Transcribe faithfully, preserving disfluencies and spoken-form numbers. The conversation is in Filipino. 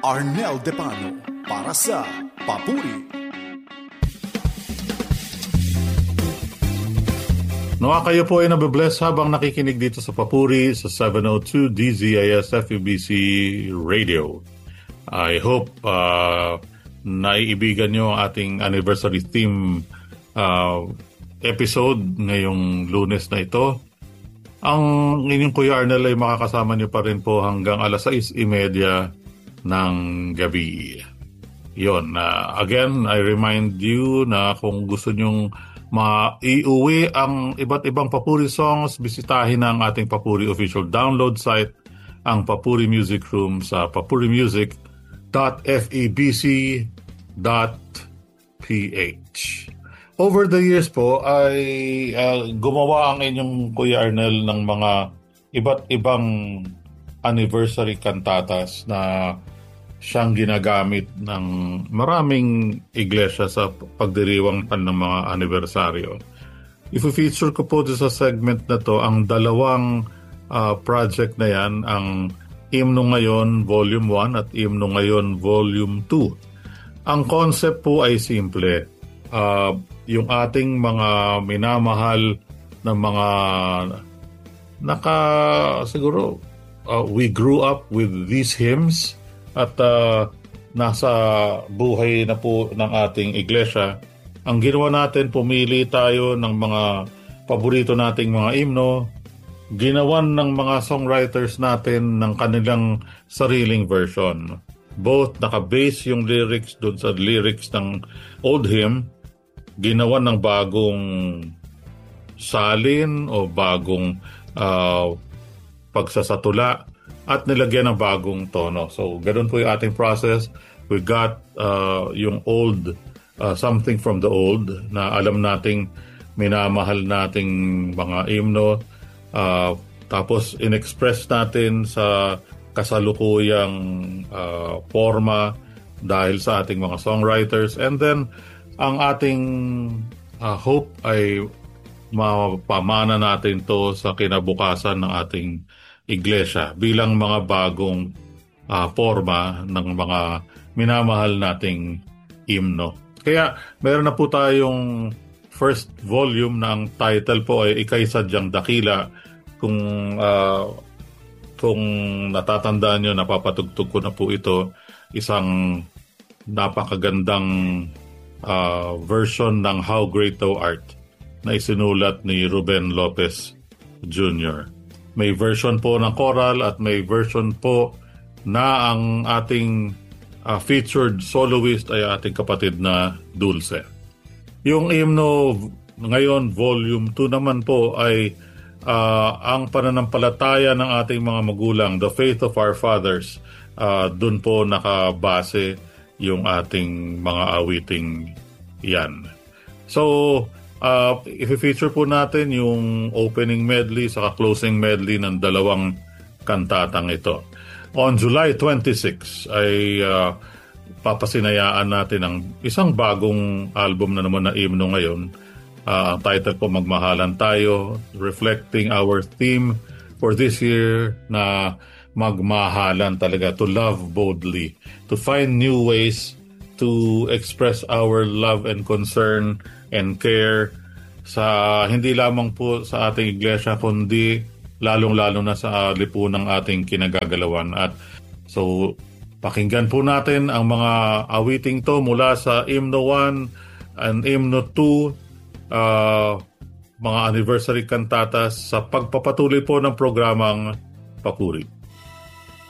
Arnel Depano para sa Papuri. Nawa kayo po ay nabibless habang nakikinig dito sa Papuri sa seven oh two D Z I S F U B C Radio. I hope uh, naiibigan nyo ang ating anniversary theme uh, episode ngayong Lunes na ito. Ang inyong Kuya Arnel ay makakasama nyo pa rin po hanggang alas sais trenta ng gabi. Yun, uh, again, I remind you na kung gusto nyong ma-iuwi ang iba't ibang Papuri songs, bisitahin ang ating Papuri official download site, ang Papuri Music Room sa papurimusic dot febc dot ph. Over the years po ay uh, gumawa ang inyong Kuya Arnel ng mga iba't ibang anniversary cantatas na siyang ginagamit ng maraming iglesia sa pagdiriwang ng mga anibersaryo. I-feature ko po sa segment na to ang dalawang uh, project na yan, ang Hymno Ngayon Volume one at Hymno Ngayon Volume two. Ang concept po ay simple. Uh, yung ating mga minamahal na mga naka siguro uh, we grew up with these hymns at uh, nasa buhay na po ng ating iglesia. Ang ginawa natin, pumili tayo ng mga paborito nating mga himno, ginawan ng mga songwriters natin ng kanilang sariling version. Both naka-base yung lyrics doon sa lyrics ng old hymn, ginawan ng bagong salin o bagong uh, pagsasatula, at nilagyan ng bagong tono. So, ganun po yung ating process. We got uh, yung old, uh, something from the old, na alam nating minamahal nating mga himno. Uh, tapos, in-express natin sa kasalukuyang uh, forma dahil sa ating mga songwriters. And then, ang ating uh, hope ay mapamana natin to sa kinabukasan ng ating iglesia bilang mga bagong uh, forma ng mga minamahal nating himno. Kaya meron na po tayong first volume na ang title po ay Ika'y Sadyang Dakila. Kung uh, kung natatandaan nyo, napapatugtog ko na po ito, isang napakagandang uh, version ng How Great Thou Art na isinulat ni Ruben Lopez Junior May version po ng choral at may version po na ang ating uh, featured soloist ay ating kapatid na Dulce. Yung hymno ngayon, Volume two naman po ay uh, ang pananampalataya ng ating mga magulang, the faith of our fathers. Uh, Doon po nakabase yung ating mga awiting yan. So, Uh, i-feature po natin yung opening medley saka closing medley ng dalawang kantatang ito. On July twenty-sixth ay uh, papasinayaan natin ang isang bagong album na naman na hymno ngayon. Uh, ang title po, Magmahalan Tayo, reflecting our theme for this year na magmahalan talaga, to love boldly, to find new ways to express our love and concern and care sa hindi lamang po sa ating iglesia kundi lalong-lalo na sa lipunang ating kinagagalawan. At so pakinggan po natin ang mga awiting to mula sa Hymno one and Hymno two, uh, mga anniversary cantatas sa pagpapatuloy po ng programang Papuri.